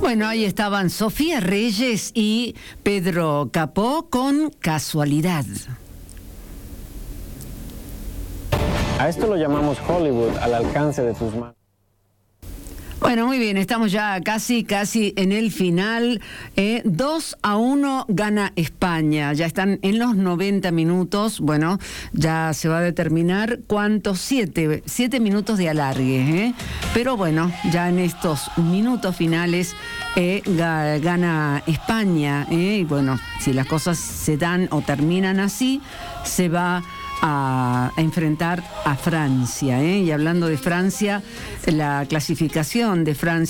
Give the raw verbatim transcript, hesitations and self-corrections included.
Bueno, ahí estaban Sofía Reyes y Pedro Capó con Casualidad. A esto lo llamamos Hollywood, al alcance de tus manos. Bueno, muy bien, estamos ya casi, casi en el final. Eh, dos a uno gana España. Ya están en los noventa minutos. Bueno, ya se va a determinar cuántos, siete, siete minutos de alargue. ¿eh? Pero bueno, ya en estos minutos finales eh, ga, gana España. ¿eh? Y bueno, si las cosas se dan o terminan así, se va a, a enfrentar a Francia. ¿eh? Y hablando de Francia, la clasificación de Francia